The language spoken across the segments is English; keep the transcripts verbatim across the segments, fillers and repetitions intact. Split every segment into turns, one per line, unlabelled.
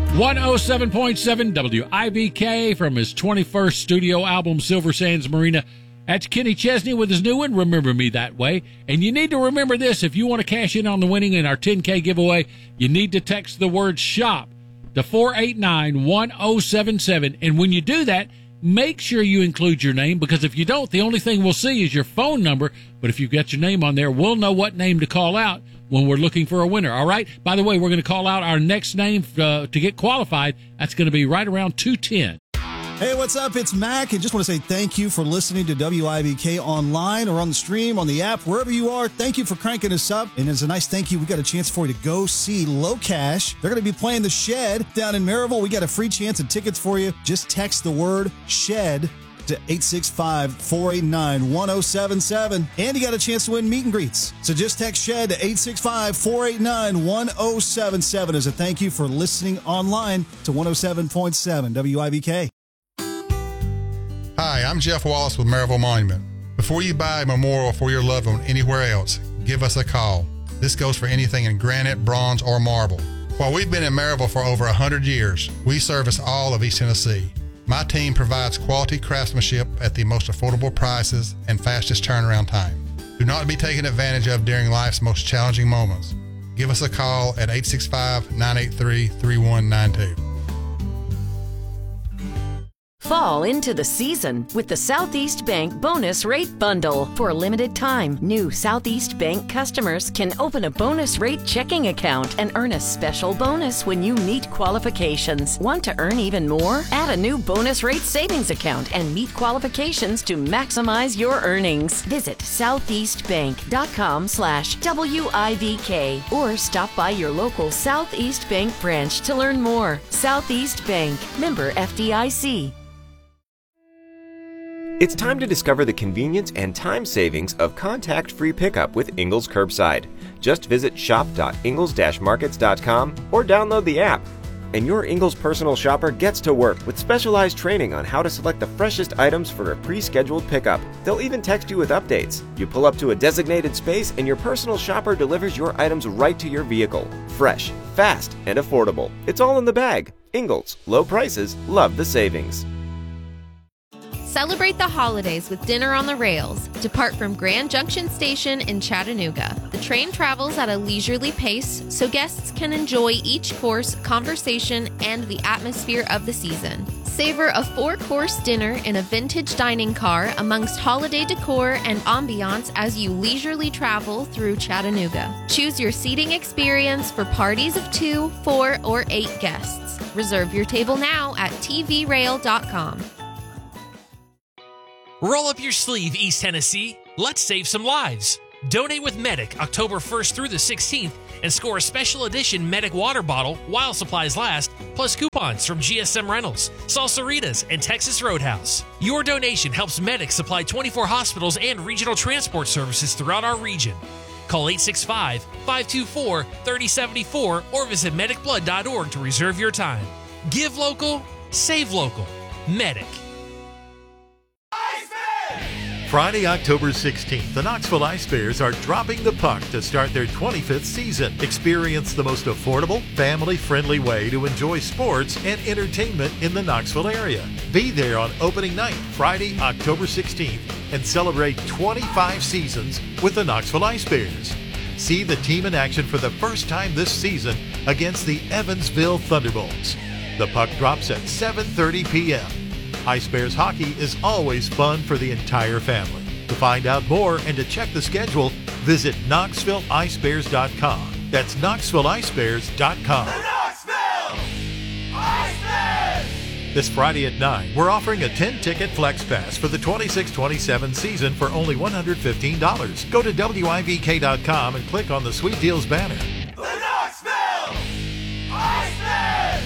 one oh seven point seven W I B K from his twenty-first studio album, Silver Sands Marina. That's Kenny Chesney with his new one, Remember Me That Way. And you need to remember this. If you want to cash in on the winning in our ten K giveaway, you need to text the word SHOP to four eight nine, one oh seven seven. And when you do that, make sure you include your name, because if you don't, the only thing we'll see is your phone number. But if you've got your name on there, we'll know what name to call out when we're looking for a winner. All right? By the way, we're going to call out our next name uh, to get qualified. That's going to be right around two ten.
Hey, what's up? It's Mac, and just want to say thank you for listening to W I B K online or on the stream, on the app, wherever you are. Thank you for cranking us up. And as a nice thank you, we got a chance for you to go see Low Cash. They're going to be playing The Shed down in Maryville. We got a free chance of tickets for you. Just text the word SHED to eight six five, four eight nine, one oh seven seven. And you got a chance to win meet and greets. So just text SHED to eight six five, four eight nine, one oh seven seven as a thank you for listening online to one oh seven point seven W I B K.
Hi, I'm Jeff Wallace with Maryville Monument. Before you buy a memorial for your loved one anywhere else, give us a call. This goes for anything in granite, bronze, or marble. While we've been in Maryville for over one hundred years, we service all of East Tennessee. My team provides quality craftsmanship at the most affordable prices and fastest turnaround time. Do not be taken advantage of during life's most challenging moments. Give us a call at eight six five, nine eight three, three one nine two.
Fall into the season with the Southeast Bank Bonus Rate Bundle. For a limited time, new Southeast Bank customers can open a bonus rate checking account and earn a special bonus when you meet qualifications. Want to earn even more? Add a new bonus rate savings account and meet qualifications to maximize your earnings. Visit southeastbank.com slash WIBK or stop by your local Southeast Bank branch to learn more. Southeast Bank, member F D I C.
It's time to discover the convenience and time savings of contact-free pickup with Ingles Curbside. Just visit shop dot ingles dash markets dot com or download the app. And your Ingles personal shopper gets to work with specialized training on how to select the freshest items for a pre-scheduled pickup. They'll even text you with updates. You pull up to a designated space and your personal shopper delivers your items right to your vehicle. Fresh, fast, and affordable. It's all in the bag. Ingles. Low prices. Love the savings.
Celebrate the holidays with Dinner on the Rails. Depart from Grand Junction Station in Chattanooga. The train travels at a leisurely pace so guests can enjoy each course, conversation, and the atmosphere of the season. Savor a four-course dinner in a vintage dining car amongst holiday decor and ambiance as you leisurely travel through Chattanooga. Choose your seating experience for parties of two, four, or eight guests. Reserve your table now at T V rail dot com.
Roll up your sleeve, East Tennessee. Let's save some lives. Donate with Medic October first through the sixteenth and score a special edition Medic water bottle while supplies last, plus coupons from G S M Rentals, Salsaritas, and Texas Roadhouse. Your donation helps Medic supply twenty-four hospitals and regional transport services throughout our region. Call eight six five, five two four, three oh seven four or visit medic blood dot org to reserve your time. Give local, save local. Medic.
Friday, October sixteenth, the Knoxville Ice Bears are dropping the puck to start their twenty-fifth season. Experience the most affordable, family-friendly way to enjoy sports and entertainment in the Knoxville area. Be there on opening night, Friday, October sixteenth, and celebrate twenty-five seasons with the Knoxville Ice Bears. See the team in action for the first time this season against the Evansville Thunderbolts. The puck drops at seven thirty p.m. Ice Bears hockey is always fun for the entire family. To find out more and to check the schedule, visit knoxville ice bears dot com. That's knoxville ice bears dot com.
The Knoxville Ice Bears!
This Friday at nine, we're offering a ten-ticket Flex Pass for the twenty-six twenty-seven season for only one hundred fifteen dollars. Go to W I B K dot com and click on the Sweet Deals banner.
The Knoxville Ice Bears!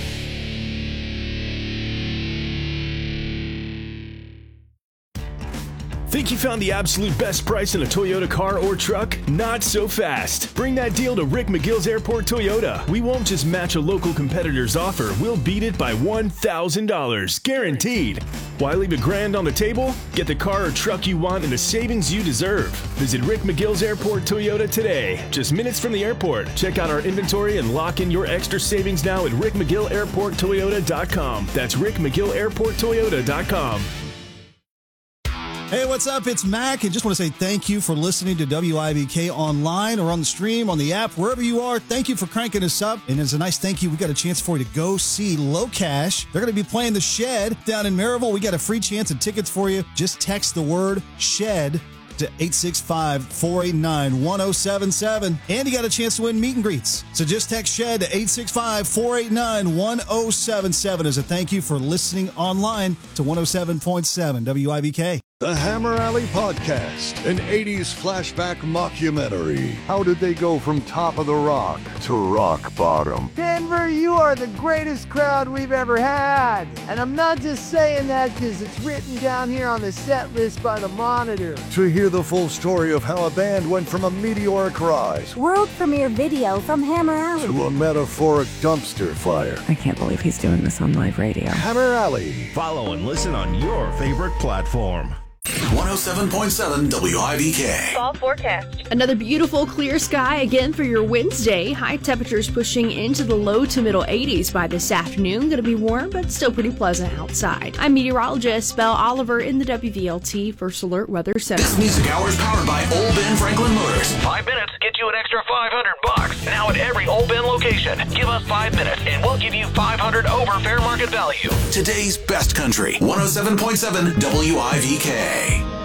Think you found the absolute best price on a Toyota car or truck? Not so fast. Bring that deal to Rick McGill's Airport Toyota. We won't just match a local competitor's offer. We'll beat it by one thousand dollars, guaranteed. Why leave a grand on the table? Get the car or truck you want and the savings you deserve. Visit Rick McGill's Airport Toyota today. Just minutes from the airport. Check out our inventory and lock in your extra savings now at rick mcgill airport toyota dot com. That's rick mcgill airport toyota dot com.
Hey, what's up? It's Mac, and just want to say thank you for listening to W I B K online or on the stream, on the app, wherever you are. Thank you for cranking us up. And as a nice thank you, we got a chance for you to go see Locash. They're going to be playing The Shed down in Maryville. We got a free chance of tickets for you. Just text the word SHED to eight six five, four eight nine, one oh seven seven. And you got a chance to win meet and greets. So just text SHED to eight six five, four eight nine, one oh seven seven as a thank you for listening online to one oh seven point seven W I B K.
The Hammer Alley Podcast, an eighties flashback mockumentary. How did they go from top of the rock to rock bottom?
Denver, you are the greatest crowd we've ever had. And I'm not just saying that because it's written down here on the set list by the Monitor.
To hear the full story of how a band went from a meteoric rise,
world premiere video from Hammer Alley,
to a metaphoric dumpster fire.
I can't believe he's doing this on live radio.
Hammer Alley.
Follow and listen on your favorite platform.
one oh seven point seven W I B K.
Fall forecast. Another beautiful clear sky again for your Wednesday. High temperatures pushing into the low to middle eighties by this afternoon. Going to be warm, but still pretty pleasant outside. I'm meteorologist Belle Oliver in the W V L T First Alert Weather Center.
This music hour is powered by Old Ben Franklin Motors.
Five minutes get you an extra five hundred bucks. Now at every Old Ben location. Give us five minutes and we'll give you five hundred over fair market value.
Today's best country. one oh seven point seven W I B K.